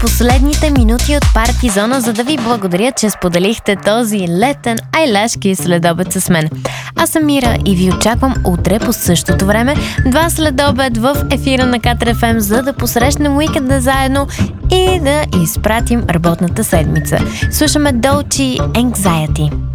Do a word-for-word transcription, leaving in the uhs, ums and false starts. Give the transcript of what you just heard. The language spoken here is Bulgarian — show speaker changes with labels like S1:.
S1: последните минути от Парти Зона, за да ви благодаря, че споделихте този летен айлашки следобед с мен. Аз съм Мира и ви очаквам утре по същото време, два следобед в ефира на Катар еф ем, за да посрещнем уикенда заедно и да изпратим работната седмица. Слушаме Dolce Anxiety.